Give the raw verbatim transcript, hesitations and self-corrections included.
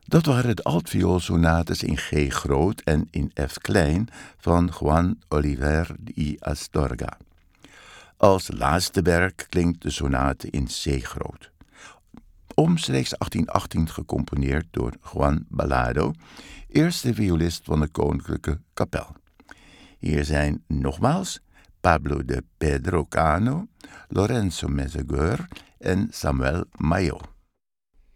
Dat waren de altvioolsonates in G groot en in F klein van Juan Oliver y Astorga. Als laatste werk klinkt de sonate in C groot. Omstreeks achttien achttien gecomponeerd door Juan Balado, eerste violist van de Koninklijke Kapel. Hier zijn nogmaals Pablo de Pedro Cano, Lorenzo Meseguer en Samuel Mayo.